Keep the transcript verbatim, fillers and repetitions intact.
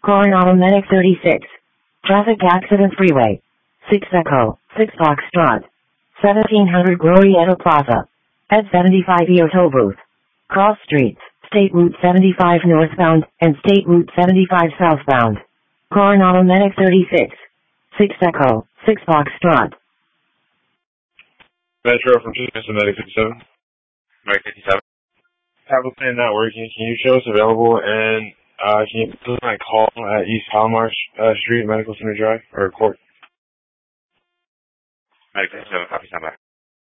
Coronado Medic thirty-six. Traffic Accident Freeway. six Echo, six Foxtrot. seventeen hundred Glorieta Plaza. At seventy-five Year Toll Booth. Cross streets, State Route seventy-five northbound, and State Route seventy-five southbound. Coronado Medic thirty-six. six Echo, six Foxtrot. Metro from Jason Medic fifty-seven. Medic fifty-seven. Appleton not working. Can you show us available and uh, can you put my call at East Palomar uh, Street, Medical Center Drive, or Court? Medic fifty-seven, copy, stand by.